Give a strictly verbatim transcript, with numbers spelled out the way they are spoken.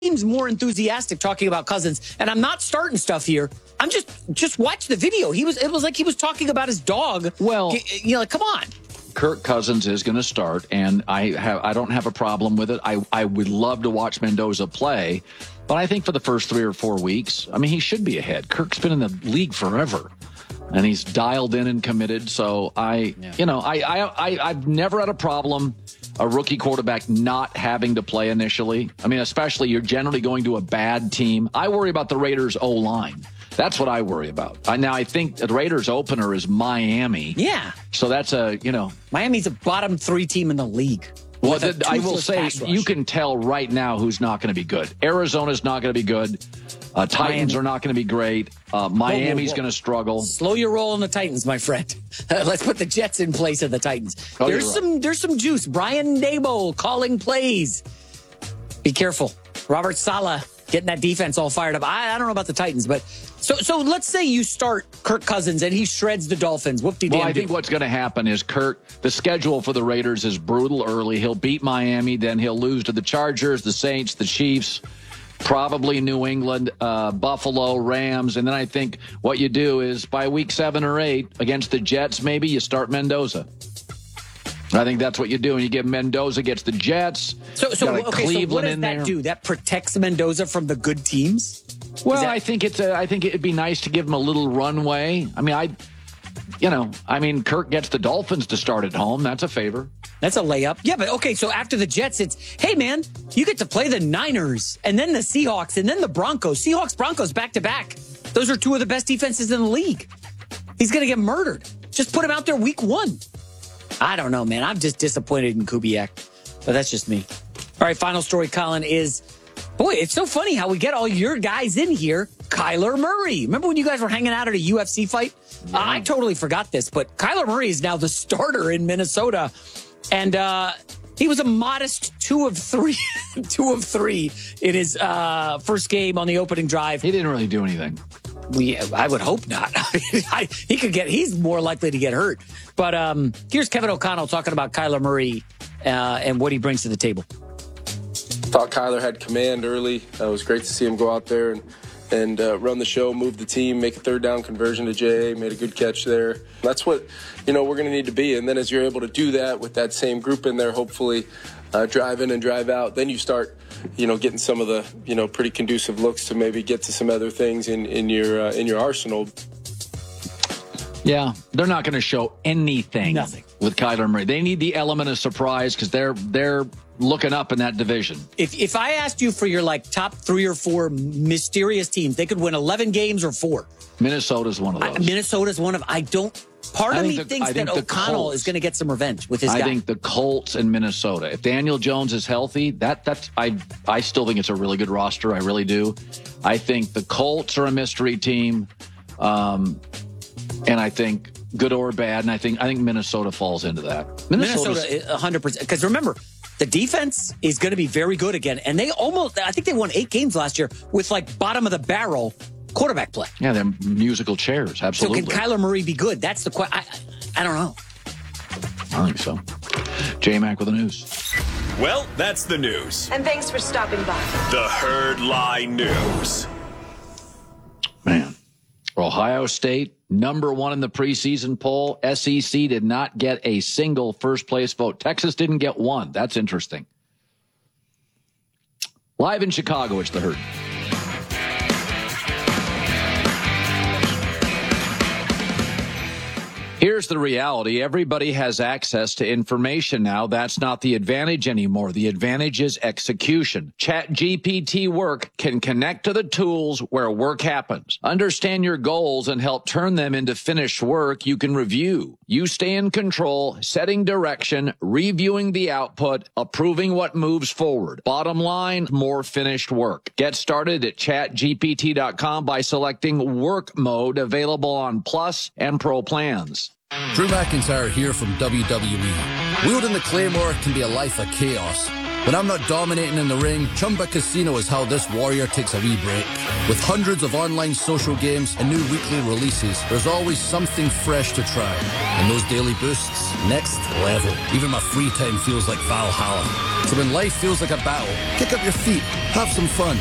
seems more enthusiastic talking about Cousins, and I'm not starting stuff here. I'm just just watch the video. He was it was like he was talking about his dog. Well, you know, like, come on. Kirk Cousins is going to start, and I have I don't have a problem with it. I I would love to watch Mendoza play, but I think for the first three or four weeks, I mean, he should be ahead. Kirk's been in the league forever, and he's dialed in and committed. So I, yeah. you know, I I, I I've never had a problem a rookie quarterback not having to play initially. I mean, especially you're generally going to a bad team. I worry about the Raiders' O-line. That's what I worry about. I, now, I think the Raiders' opener is Miami. Yeah. So that's a, you know. Miami's a bottom three team in the league. Well, the, I will say, you can tell right now who's not going to be good. Arizona's not going to be good. Uh, Titans Miami. are not going to be great. Uh, Miami's going to struggle. Slow your roll on the Titans, my friend. Let's put the Jets in place of the Titans. Oh, there's right. some there's some juice. Brian Daboll calling plays. Be careful. Robert Saleh getting that defense all fired up. I, I don't know about the Titans, but so so let's say you start Kirk Cousins and he shreds the Dolphins. Whoop-de-damn. Well, I think what's going to happen is Kirk, the schedule for the Raiders is brutal early. He'll beat Miami, then he'll lose to the Chargers, the Saints, the Chiefs, probably New England, uh, Buffalo, Rams. And then I think what you do is by week seven or eight against the Jets, maybe you start Mendoza. I think that's what you do. And you give Mendoza against the Jets. So, so, okay, Cleveland so what does in that there. do? That protects Mendoza from the good teams? Well, that- I think it's a, I think it'd be nice to give him a little runway. I mean, I, you know, I mean, Kirk gets the Dolphins to start at home. That's a favor. That's a layup. Yeah, but okay, so after the Jets, it's, hey, man, you get to play the Niners and then the Seahawks and then the Broncos. Seahawks, Broncos, back-to-back. Those are two of the best defenses in the league. He's going to get murdered. Just put him out there week one. I don't know, man. I'm just disappointed in Kubiak, but that's just me. All right, final story, Colin, is, boy, it's so funny how we get all your guys in here. Kyler Murray. Remember when you guys were hanging out at a U F C fight? Yeah. Uh, I totally forgot this, but Kyler Murray is now the starter in Minnesota. And uh, he was a modest two of three, two of three in his uh, first game on the opening drive. He didn't really do anything. We, I would hope not. I mean, I, he could get. He's more likely to get hurt. But um, here's Kevin O'Connell talking about Kyler Murray uh, and what he brings to the table. Thought Kyler had command early. Uh, it was great to see him go out there and and uh, run the show, move the team, make a third down conversion to J A, made a good catch there. That's what, you know, we're going to need to be. And then as you're able to do that with that same group in there, hopefully uh, drive in and drive out, then you start, you know, getting some of the, you know, pretty conducive looks to maybe get to some other things in, in your uh, in your arsenal. Yeah, they're not going to show anything Nothing. with Kyler Murray. They need the element of surprise because they're they're looking up in that division. If if I asked you for your like top three or four mysterious teams, they could win eleven games or four. Minnesota's one of those. I, Minnesota's one of. I don't. Part I of think me the- thinks I that think the O'Connell Colts- is going to get some revenge with his I guy. think the Colts and Minnesota. If Daniel Jones is healthy, that that's I I still think it's a really good roster. I really do. I think the Colts are a mystery team, um, and I think good or bad. And I think I think Minnesota falls into that. Minnesota's- Minnesota, one hundred percent. Because remember, the defense is going to be very good again. And they almost, I think they won eight games last year with like bottom of the barrel quarterback play. Yeah, they're musical chairs. Absolutely. So can Kyler Murray be good? That's the question. I, I don't know. I think so. J-Mac with the news. Well, that's the news. And thanks for stopping by. The Herd Lie News. Man. Ohio State, number one in the preseason poll. S E C did not get a single first-place vote. Texas didn't get one. That's interesting. Live in Chicago, it's the Herd. Here's the reality. Everybody has access to information now. That's not the advantage anymore. The advantage is execution. ChatGPT Work can connect to the tools where work happens. Understand your goals and help turn them into finished work you can review. You stay in control, setting direction, reviewing the output, approving what moves forward. Bottom line, more finished work. Get started at chat G P T dot com by selecting Work Mode, available on Plus and Pro plans. Drew McIntyre here from W W E. Wielding the Claymore can be a life of chaos. When I'm not dominating in the ring, Chumba Casino is how this warrior takes a wee break. With hundreds of online social games and new weekly releases, there's always something fresh to try. And those daily boosts, next level. Even my free time feels like Valhalla. So when life feels like a battle, kick up your feet, have some fun.